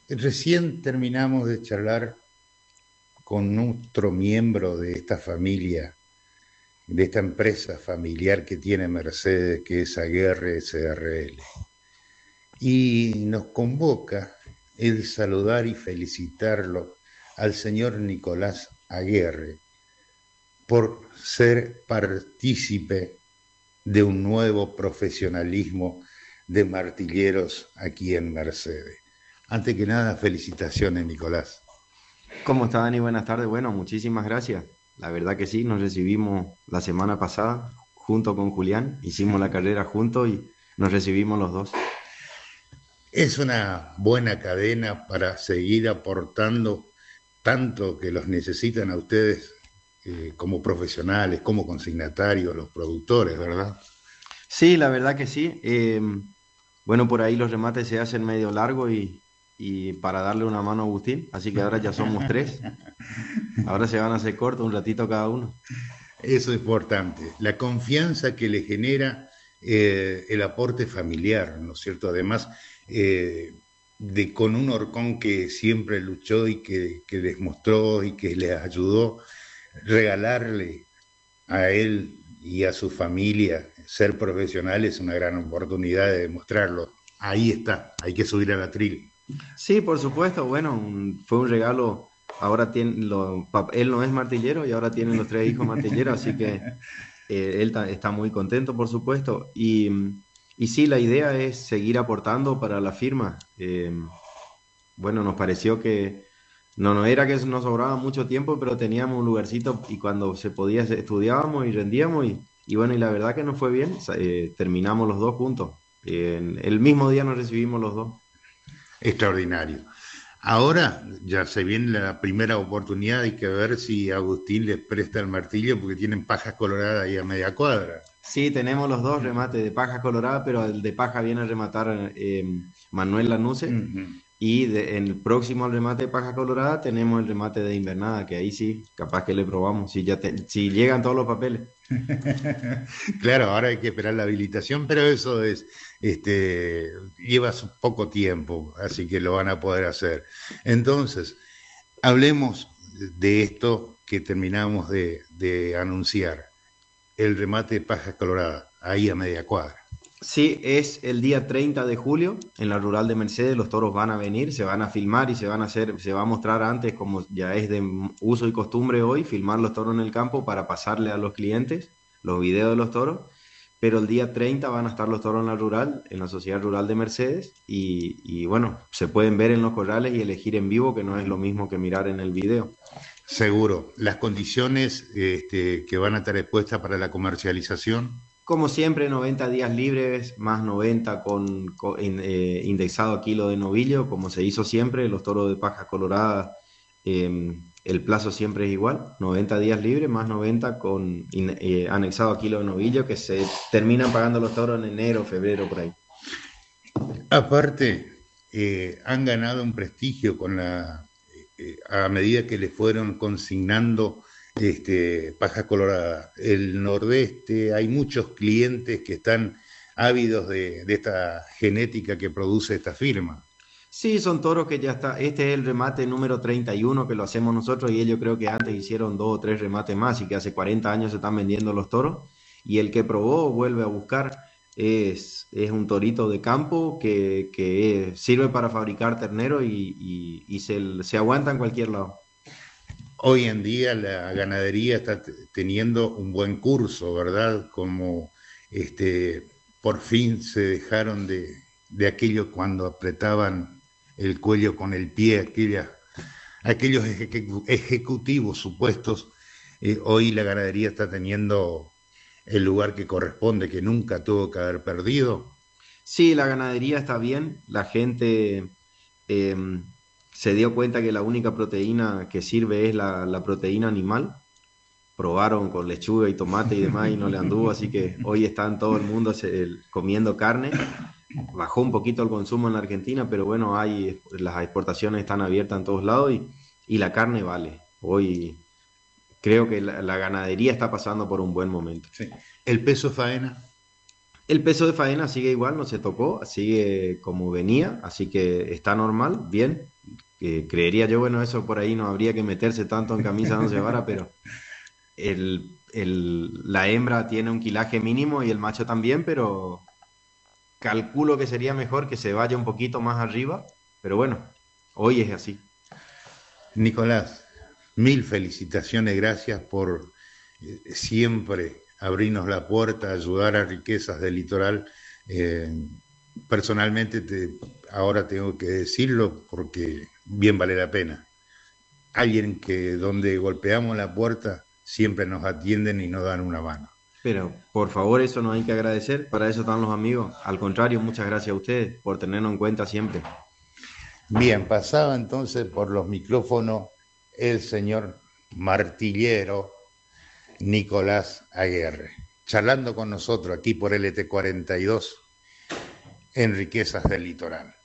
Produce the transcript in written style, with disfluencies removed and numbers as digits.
Recién terminamos de charlar con otro miembro de esta familia, de esta empresa familiar que tiene Mercedes, que es Aguerre SRL. Y nos convoca el saludar y felicitarlo al señor Nicolás Aguerre por ser partícipe de un nuevo profesionalismo de martilleros aquí en Mercedes. Antes que nada, felicitaciones, Nicolás. ¿Cómo está, Dani? Buenas tardes. Bueno, muchísimas gracias. La verdad que sí, nos recibimos la semana pasada junto con Julián, hicimos la carrera juntos y nos recibimos los dos. Es una buena cadena para seguir aportando tanto que los necesitan a ustedes como profesionales, como consignatarios, los productores, ¿verdad? Sí, la verdad que sí. Bueno, por ahí los remates se hacen medio largo y para darle una mano a Agustín, así que ahora ya somos tres. Ahora se van a hacer cortos un ratito cada uno. Eso es importante. La confianza que le genera el aporte familiar, ¿no es cierto? Además, con un horcón que siempre luchó y que les mostró y que les ayudó, regalarle a él y a su familia ser profesional es una gran oportunidad de demostrarlo. Ahí está, hay que subir a la tril. Sí, por supuesto. Bueno, fue un regalo. Ahora él no es martillero y ahora tienen los tres hijos martilleros, así que está muy contento, por supuesto. Y sí, la idea es seguir aportando para la firma. Bueno, nos pareció que no era que nos sobraba mucho tiempo, pero teníamos un lugarcito y cuando se podía estudiábamos y rendíamos y bueno, y la verdad que nos fue bien. Terminamos los dos juntos. El mismo día nos recibimos los dos. Extraordinario. Ahora ya se viene la primera oportunidad, hay que ver si Agustín les presta el martillo porque tienen pajas coloradas ahí a media cuadra. Sí, tenemos los dos remates de paja colorada, pero el de paja viene a rematar Manuel Lanuse. Ujú. Y en el próximo al remate de paja colorada tenemos el remate de invernada, que ahí sí, capaz que le probamos, si llegan todos los papeles. Claro, ahora hay que esperar la habilitación, pero eso es, lleva poco tiempo, así que lo van a poder hacer. Entonces, hablemos de esto que terminamos de anunciar, el remate de pajas coloradas, ahí a media cuadra. Sí, es el día 30 de julio en la Rural de Mercedes. Los toros van a venir, se van a filmar y se va a mostrar antes, como ya es de uso y costumbre hoy, filmar los toros en el campo para pasarle a los clientes los videos de los toros. Pero el día 30 van a estar los toros en la Rural, en la Sociedad Rural de Mercedes. Y bueno, se pueden ver en los corrales y elegir en vivo, que no es lo mismo que mirar en el video. Seguro, las condiciones que van a estar expuestas para la comercialización. Como siempre, 90 días libres, más 90 indexado a kilo de novillo, como se hizo siempre, los toros de paja colorada, el plazo siempre es igual, 90 días libres, más 90 anexado a kilo de novillo, que se terminan pagando los toros en enero, febrero, por ahí. Aparte, han ganado un prestigio a medida que le fueron consignando paja colorada. El nordeste, hay muchos clientes que están ávidos de esta genética que produce esta firma. Sí, son toros que ya está. Este es el remate número 31 que lo hacemos nosotros y ellos creo que antes hicieron dos o tres remates más y que hace 40 años se están vendiendo los toros. Y el que probó vuelve a buscar. Es un torito de campo que sirve para fabricar ternero y se aguanta en cualquier lado. Hoy en día la ganadería está teniendo un buen curso, ¿verdad? Como por fin se dejaron de aquello cuando apretaban el cuello con el pie, aquellos ejecutivos supuestos. Hoy la ganadería está teniendo el lugar que corresponde, que nunca tuvo que haber perdido. Sí, la ganadería está bien. La gente em, se dio cuenta que la única proteína que sirve es la proteína animal. Probaron con lechuga y tomate y demás y no le anduvo, así que hoy están todo el mundo comiendo carne. Bajó un poquito el consumo en la Argentina, pero bueno, las exportaciones están abiertas en todos lados y la carne vale. Hoy creo que la ganadería está pasando por un buen momento. Sí. El peso faena. El peso de faena sigue igual, no se tocó, sigue como venía, así que está normal, bien. Creería yo, bueno, eso por ahí no habría que meterse tanto en camisa de once varas, pero la hembra tiene un quilaje mínimo y el macho también, pero calculo que sería mejor que se vaya un poquito más arriba, pero bueno, hoy es así. Nicolás, mil felicitaciones, gracias por siempre abrirnos la puerta, ayudar a Riquezas del Litoral. Eh, personalmente, ahora tengo que decirlo porque bien vale la pena. Alguien que donde golpeamos la puerta siempre nos atienden y nos dan una mano. Pero por favor, eso no hay que agradecer, para eso están los amigos. Al contrario, muchas gracias a ustedes por tenernos en cuenta siempre. Bien, pasaba entonces por los micrófonos el señor martillero Nicolás Aguerre, charlando con nosotros aquí por LT42 en Riquezas del Litoral.